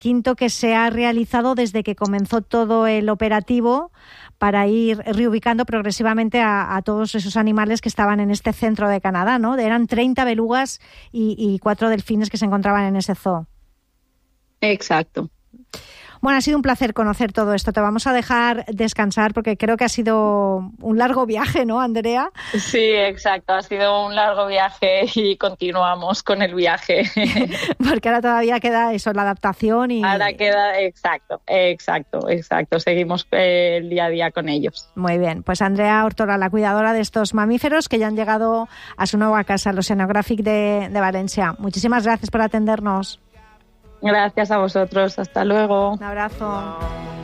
quinto que se ha realizado desde que comenzó todo el operativo para ir reubicando progresivamente a todos esos animales que estaban en este centro de Canadá, ¿no? Eran 30 belugas y 4 delfines que se encontraban en ese zoo. Exacto. Bueno, ha sido un placer conocer todo esto. Te vamos a dejar descansar porque creo que ha sido un largo viaje, ¿no, Andrea? Sí, exacto. Ha sido un largo viaje y continuamos con el viaje. Porque ahora todavía queda eso, la adaptación y... Ahora queda, exacto. Seguimos el día a día con ellos. Muy bien. Pues Andrea Hortola, la cuidadora de estos mamíferos que ya han llegado a su nueva casa, el Oceanographic de Valencia. Muchísimas gracias por atendernos. Gracias a vosotros. Hasta luego. Un abrazo.